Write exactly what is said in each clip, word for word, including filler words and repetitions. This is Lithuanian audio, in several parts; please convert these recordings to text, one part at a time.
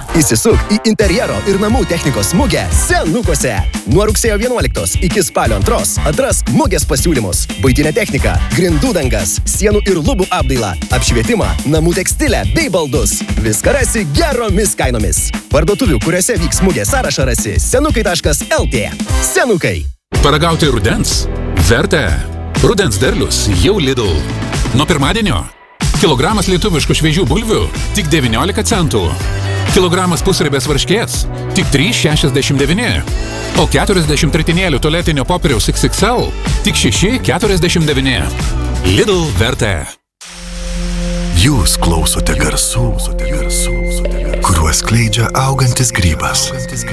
Įsisuk į interjero ir namų technikos mugę Senukuose. Nuo rugsėjo vienuoliktos iki spalio antros atras mugės pasiūlymus. Buitinė technika, grindų dangas, sienų ir lubų apdailą, apšvietimą, namų tekstilę bei baldus. Viską rasi geromis kainomis. Parduotuvių, kuriuose vyks mugės sąrašą rasi senukai taškas lt. Senukai. Paragauti rudens? Verta. Rudens derlius jau Lidl. Nuo pirmadienio kilogramas lietuviškų šviežių bulvių tik devyniolika centų. Kilogramas pusribės varškės tik trys šešiasdešimt devyni. O keturiasdešimt ritinėlių tualetinio popieriaus iks iks el tik šeši keturiasdešimt devyni. Lidl Verta. Jūs klausote garsų, kuriuos skleidžia augantis grybas.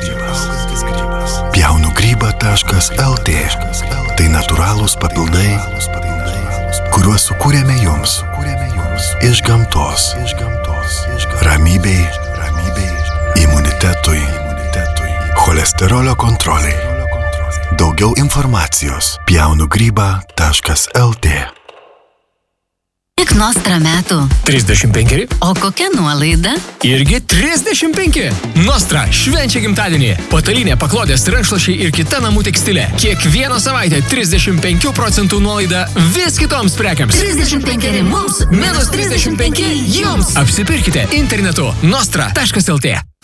Pjaunu grybą taškas lt. Tai natūralūs papildai, kuriuos sukūrėme jums. Iš gamtos. Ramybei, imunitetui, cholesterolio kontroliai. Daugiau informacijos pjaunu grybą taškas lt. Kiek Nostra metų? trisdešimt penkeri. O kokia nuolaida? Irgi trisdešimt penki. Nostra švenčia gimtadienį. Patalinė, paklodės, rankšluosčiai ir kita namų tekstilė. Kiekvieną savaitę trisdešimt penkių procentų nuolaida vis kitoms prekiams. trisdešimt penkeri mums, minus trisdešimt penki jums. Apsipirkite internetu nostra taškas lt.